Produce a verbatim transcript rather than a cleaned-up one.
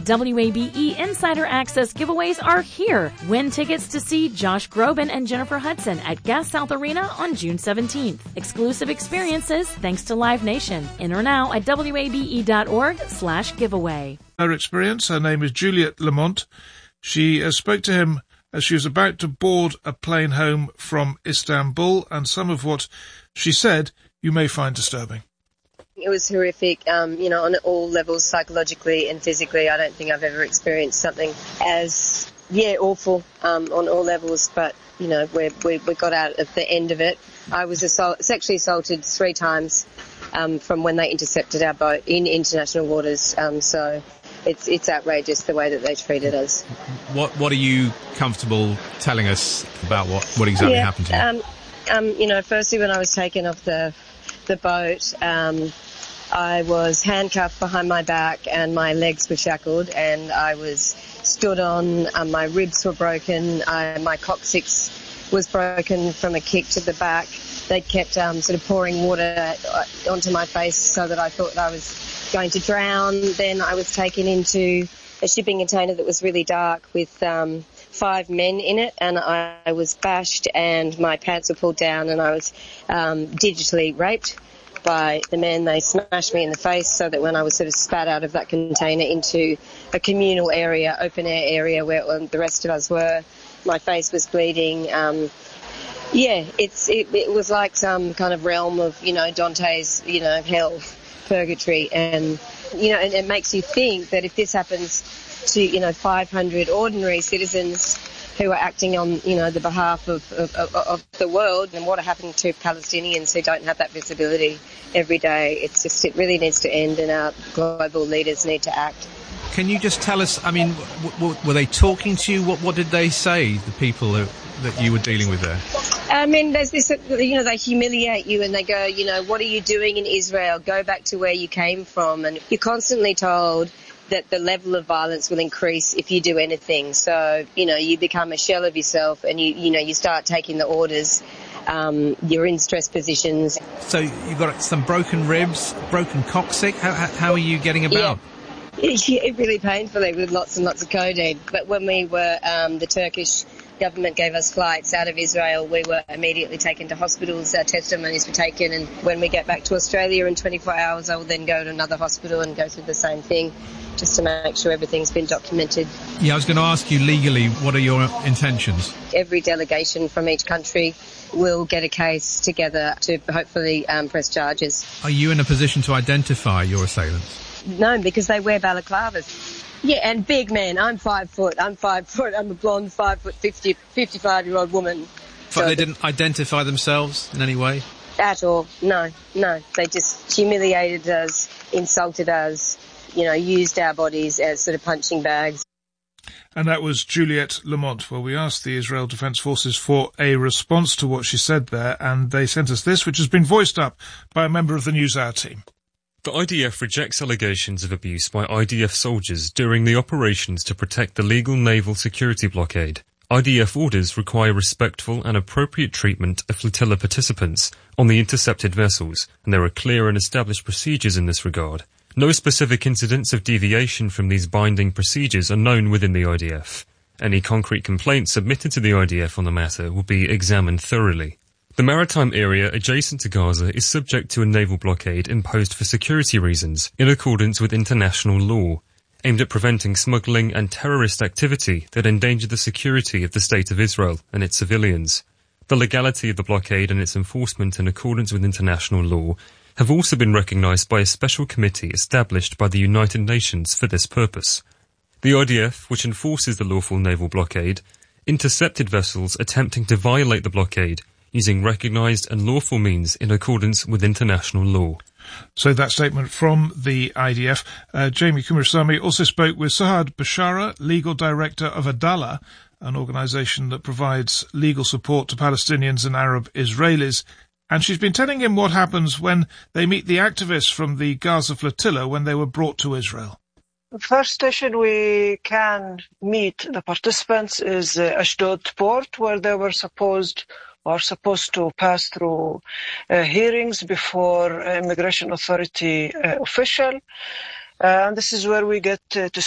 W A B E Insider Access giveaways are here. Win tickets to see Josh Groban and Jennifer Hudson at Gas South Arena on June seventeenth. Exclusive experiences thanks to Live Nation. Enter now at W A B E dot org slash giveaway. Her experience, her name is Juliette Lamont. She uh, spoke to him as she was about to board a plane home from Istanbul, and some of what she said you may find disturbing. It was horrific, um, you know, on all levels, psychologically and physically. I don't think I've ever experienced something as, yeah, awful um, on all levels. But, you know, we we we got out at the end of it. I was assault, sexually assaulted three times um, from when they intercepted our boat in international waters. Um, so it's it's outrageous the way that they treated us. What What are you comfortable telling us about what, what exactly yeah, happened to you? Um, um, you know, firstly, when I was taken off the the boat, um, I was handcuffed behind my back and my legs were shackled, and I was stood on. Um, my ribs were broken. I, my coccyx was broken from a kick to the back. They kept um, sort of pouring water onto my face so that I thought I was going to drown. Then I was taken into a shipping container that was really dark with um, five men in it, and I, I was bashed and my pants were pulled down, and I was um, digitally raped by the men. They smashed me in the face so that when I was sort of spat out of that container into a communal area, open air area where the rest of us were, my face was bleeding. Um, yeah, it's it, it was like some kind of realm of, you know, Dante's, you know, hell, purgatory. And, you know, and it makes you think that if this happens to, you know, five hundred ordinary citizens who are acting on, you know, the behalf of, of, of the world, and what are happening to Palestinians who don't have that visibility every day. It's just, it really needs to end, and our global leaders need to act. Can you just tell us, I mean, w- w- were they talking to you? What, what did they say, the people who, that you were dealing with there? I mean, there's this, you know, they humiliate you and they go, you know, what are you doing in Israel? Go back to where you came from. And you're constantly told that the level of violence will increase if you do anything. So, you know, you become a shell of yourself, and you, you know, you start taking the orders. Um, you're in stress positions. So you've got some broken ribs, broken coccyx. How, how, how are you getting about? Yeah. It really painfully with lots and lots of codeine. But when we were, um, the Turkish government gave us flights out of Israel, we were immediately taken to hospitals. Our testimonies were taken, and when we get back to Australia in twenty-four hours, I will then go to another hospital and go through the same thing, just to make sure everything's been documented. Yeah, I was going to ask you legally, what are your intentions? Every delegation from each country will get a case together to hopefully um, press charges. Are you in a position to identify your assailants? No, because they wear balaclavas. Yeah, and big men. I'm five foot. I'm five foot. I'm a blonde, five foot, fifty, fifty-five-year-old woman. But so they didn't identify themselves in any way? At all. No, no. They just humiliated us, insulted us, you know, used our bodies as sort of punching bags. And that was Juliette Lamont. Well, we asked the Israel Defence Forces for a response to what she said there, and they sent us this, which has been voiced up by a member of the NewsHour team. The I D F rejects allegations of abuse by I D F soldiers during the operations to protect the legal naval security blockade. I D F orders require respectful and appropriate treatment of flotilla participants on the intercepted vessels, and there are clear and established procedures in this regard. No specific incidents of deviation from these binding procedures are known within the I D F. Any concrete complaints submitted to the I D F on the matter will be examined thoroughly. The maritime area adjacent to Gaza is subject to a naval blockade imposed for security reasons in accordance with international law, aimed at preventing smuggling and terrorist activity that endanger the security of the State of Israel and its civilians. The legality of the blockade and its enforcement in accordance with international law have also been recognised by a special committee established by the United Nations for this purpose. The I D F, which enforces the lawful naval blockade, intercepted vessels attempting to violate the blockade using recognised and lawful means in accordance with international law. So that statement from the I D F. Uh, Jamie Kumarasamy also spoke with Sahad Bashara, legal director of Adala, an organisation that provides legal support to Palestinians and Arab Israelis. And she's been telling him what happens when they meet the activists from the Gaza flotilla when they were brought to Israel. The first station we can meet the participants is uh, Ashdod port, where they were supposed are supposed to pass through uh, hearings before uh, immigration authority uh, official. Uh, and this is where we get uh, to